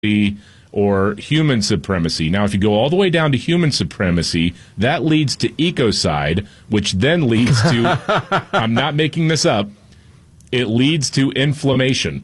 or human supremacy. Now, if you go all the way down to human supremacy, that leads to ecocide, which then leads to, I'm not making this up, it leads to inflammation.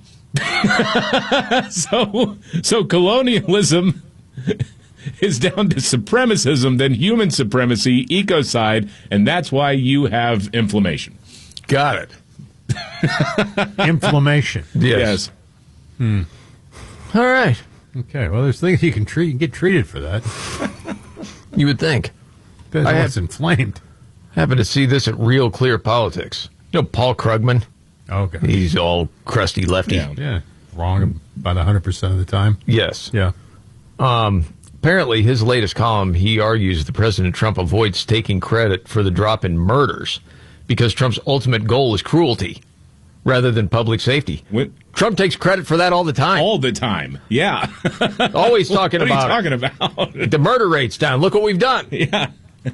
So colonialism is down to supremacism, then human supremacy, ecocide, and that's why you have inflammation. Got it. Inflammation. Yes. All right. Okay, well, there's things you can treat. You can get treated for that. You would think. Depends on what's inflamed. Happened to see this at Real Clear Politics. You know Paul Krugman? Okay. He's all crusty lefty. Yeah. Wrong about 100% of the time. Yes. Yeah. Apparently, his latest column, he argues that President Trump avoids taking credit for the drop in murders because Trump's ultimate goal is cruelty rather than public safety. Trump takes credit for that all the time. All the time. Yeah. Always talking about what are you talking about? The murder rate's down. Look what we've done. Yeah.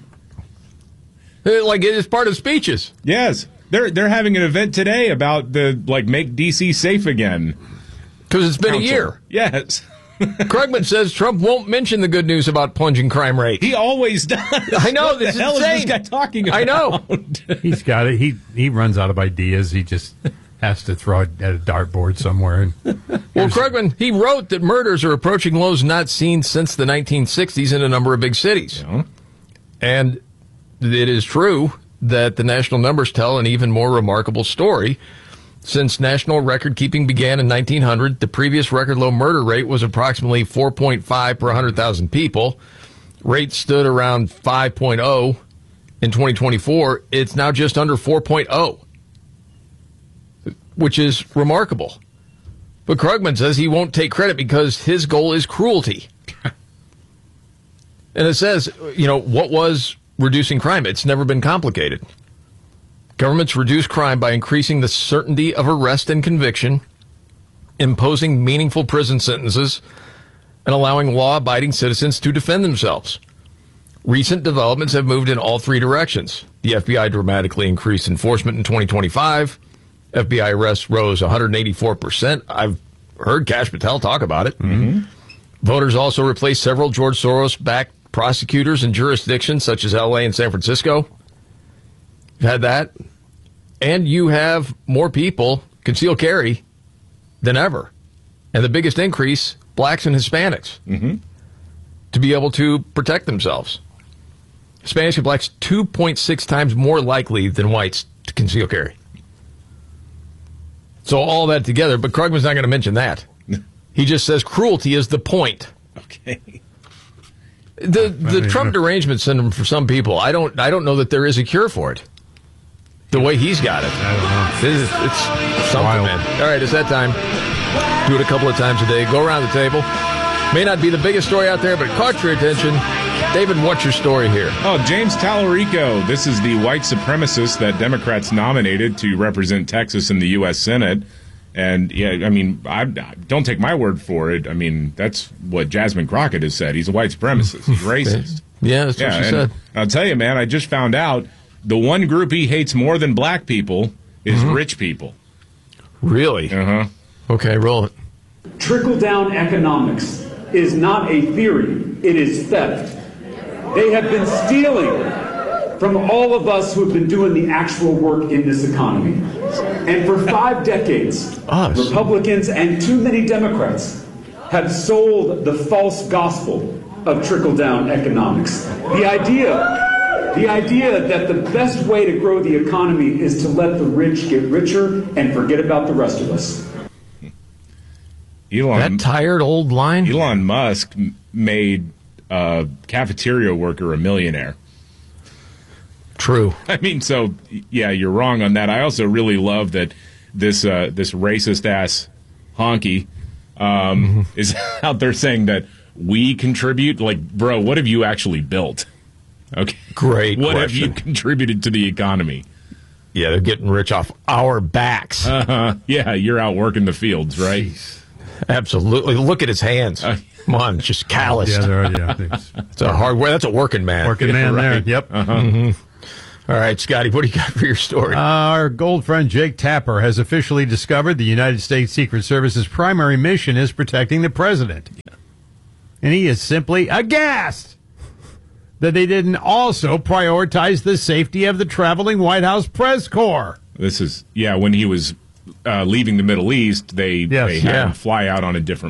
Like it is part of speeches. Yes. They're having an event today about make DC safe again. Because it's been a year. Yes. Krugman says Trump won't mention the good news about plunging crime rate. He always does. I know. What This the hell insane. is this guy talking about? I know. He's got it. He runs out of ideas. He just has to throw it at a dartboard somewhere. Well, Krugman, he wrote that murders are approaching lows not seen since the 1960s in a number of big cities. Yeah. And it is true that the national numbers tell an even more remarkable story. Since national record keeping began in 1900, the previous record low murder rate was approximately 4.5 per 100,000 people. Rate stood around 5.0 in 2024. It's now just under 4.0, which is remarkable. But Krugman says he won't take credit because his goal is cruelty. And it says, what was reducing crime? It's never been complicated. Governments reduce crime by increasing the certainty of arrest and conviction, imposing meaningful prison sentences, and allowing law-abiding citizens to defend themselves. Recent developments have moved in all three directions. The FBI dramatically increased enforcement in 2025. FBI arrests rose 184%. I've heard Kash Patel talk about it. Mm-hmm. Voters also replaced several George Soros-backed prosecutors in jurisdictions such as L.A. and San Francisco. You've had that. And you have more people conceal carry than ever. And the biggest increase, blacks and Hispanics, to be able to protect themselves. Hispanics and blacks 2.6 times more likely than whites to conceal carry. So all that together, but Krugman's not going to mention that. He just says cruelty is the point. Okay. The Trump derangement syndrome for some people, I don't know that there is a cure for it. The way he's got it. I don't know. It's something, wild. man. All right, it's that time. Do it a couple of times a day. Go around the table. May not be the biggest story out there, but it caught your attention. David, what's your story here? Oh, James Tallarico. This is the white supremacist that Democrats nominated to represent Texas in the U.S. Senate. And, yeah, I mean, I don't take my word for it. I mean, that's what Jasmine Crockett has said. He's a white supremacist. He's racist. Yeah, that's what she said. I'll tell you, man, I just found out the one group he hates more than black people is rich people. Really? Uh-huh. Okay, roll it. Trickle-down economics is not a theory. It is theft. They have been stealing from all of us who have been doing the actual work in this economy. And for 5 decades, Republicans and too many Democrats have sold the false gospel of trickle-down economics. The idea that the best way to grow the economy is to let the rich get richer and forget about the rest of us. That tired old line? Elon Musk made a cafeteria worker a millionaire. True. I mean, so, yeah, you're wrong on that. I also really love that this racist-ass honky is out there saying that we contribute. Like, bro, what have you actually built? Okay. Great What question. have you contributed to the economy? Yeah, they're getting rich off our backs. Yeah, you're out working the fields, right? Jeez. Absolutely. Look at his hands. Come on, just calloused. Yeah, It's a hardware. That's a working man. Working man Right. there. Yep. All right, Scotty, what do you got for your story? Our gold friend Jake Tapper has officially discovered the United States Secret Service's primary mission is protecting the president. And he is simply aghast that they didn't also prioritize the safety of the traveling White House press corps. This is, when he was leaving the Middle East, they had him fly out on a different